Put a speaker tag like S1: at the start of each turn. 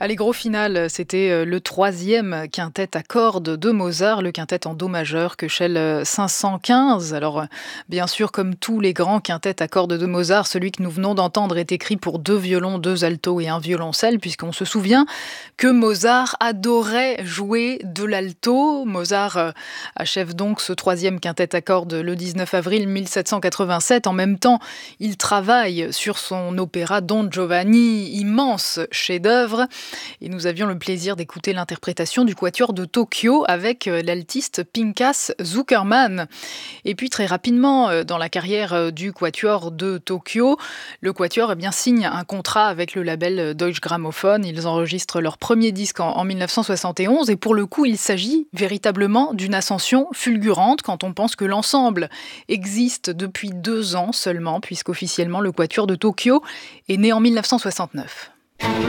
S1: Allez, gros final, c'était le troisième quintet à cordes de Mozart, le quintet en do majeur, Köchel 515. Alors, bien sûr, comme tous les grands quintets à cordes de Mozart, celui que nous venons d'entendre est écrit pour 2 violons, 2 altos et un violoncelle, puisqu'on se souvient que Mozart adorait jouer de l'alto. Mozart achève donc ce troisième quintet à cordes le 19 avril 1787. En même temps, il travaille sur son opéra Don Giovanni, immense chef-d'œuvre. Et nous avions le plaisir d'écouter l'interprétation du Quatuor de Tokyo avec l'altiste Pinchas Zukerman. Et puis très rapidement, dans la carrière du Quatuor de Tokyo, le Quatuor signe un contrat avec le label Deutsche Grammophon. Ils enregistrent leur premier disque en 1971 et pour le coup, il s'agit véritablement d'une ascension fulgurante quand on pense que l'ensemble existe depuis 2 ans seulement, puisqu'officiellement le Quatuor de Tokyo est né en 1969.